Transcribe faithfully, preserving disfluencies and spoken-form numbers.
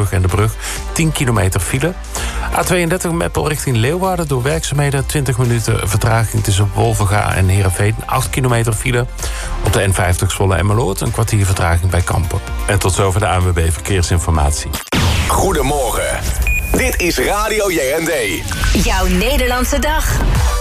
Tilburg en de Brug. tien kilometer file. A tweeëndertig Meppel richting Leeuwarden. Door werkzaamheden twintig minuten vertraging tussen Wolvenga en Heerenveen. acht kilometer file. Op de N vijftig Zwolle en Meloord een kwartier vertraging bij Kampen. En tot zover de A N W B Verkeersinformatie. Goedemorgen. Dit is Radio J N D. Jouw Nederlandse dag.